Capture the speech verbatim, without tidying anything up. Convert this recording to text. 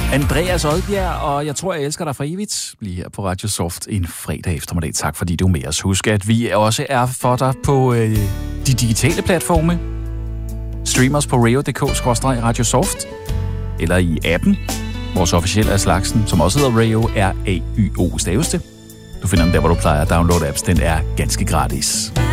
Andreas Odbjerg, og jeg tror, jeg elsker dig for evigt. Lige her på Radio Soft en fredag eftermiddag. Tak fordi du er med os. Husk, at vi også er for dig på øh, de digitale platforme. Stream os på radio punktum d k skråstreg radio soft eller i appen, vores officielle af slagsen, som også hedder Radio, R A Y O staves det. Du finder den der, hvor du plejer at downloade apps. Den er ganske gratis.